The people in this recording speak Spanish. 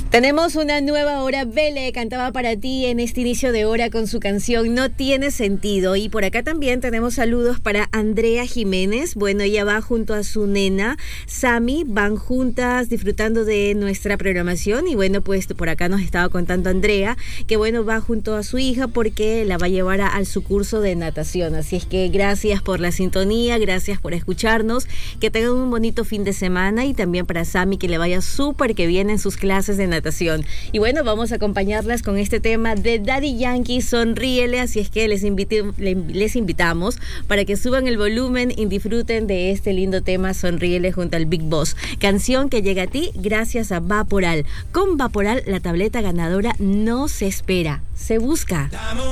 Tenemos una nueva hora. Bele cantaba para ti en este inicio de hora con su canción No Tiene Sentido. Y por acá también tenemos saludos para Andrea Jiménez. Bueno, ella va junto a su nena Sami, van juntas disfrutando de nuestra programación. Y bueno, pues por acá nos estaba contando Andrea que bueno, va junto a su hija porque la va a llevar a su curso de natación. Así es que gracias por la sintonía, gracias por escucharnos, que tengan un bonito fin de semana, y también para Sami que le vaya súper que bien en sus clases de natación. Y bueno, vamos a acompañarlas con este tema de Daddy Yankee, Sonríele. Así es que les invitamos para que suban el volumen y disfruten de este lindo tema Sonríele junto al Big Boss, canción que llega a ti gracias a Vaporal. Con Vaporal, la tableta ganadora no se espera, se busca.